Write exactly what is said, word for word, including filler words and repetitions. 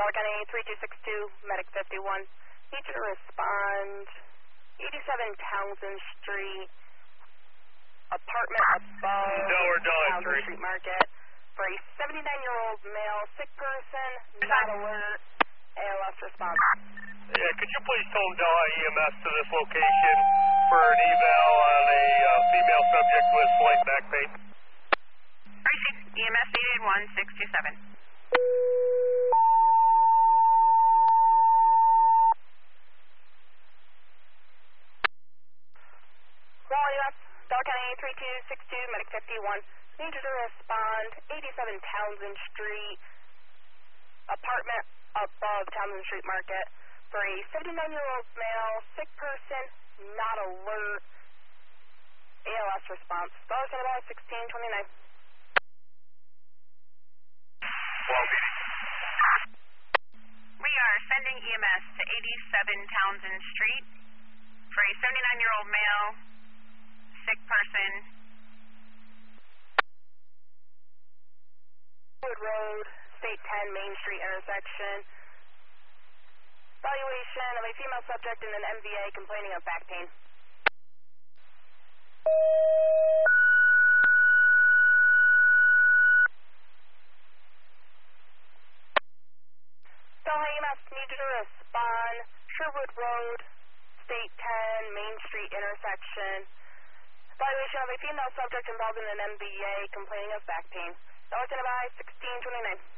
Dollar County three two six two, Medic fifty-one. Need you to respond. eighty-seven Townsend Street, apartment above Delaware Dollar Townsend three. Street Market. For a seventy-nine-year-old male, sick person, not alert, A L S response. Yeah, could you please tone Delhi E M S to this location for an eval on a uh, female subject with slight back pain? Received. E M S needed one six two seven. Wall U S, Dollar County three two six two, Medic fifty-one. Need you to respond. eighty-seven Townsend Street, apartment above Townsend Street Market. For a seventy-nine-year-old male, sick person, not alert, A L S response. Dollar County about sixteen twenty-nine. Well, We are sending E M S to eighty-seven Townsend Street for a seventy-nine-year-old male, sick person. Wood Road, State ten, Main Street intersection. Evaluation of a female subject in an M V A complaining of back pain. Delhi E M S, need you to respond. Sherwood Road, State ten, Main Street intersection. Evaluation of a female subject involved in an M V A complaining of back pain. Dollar County sixteen twenty-nine.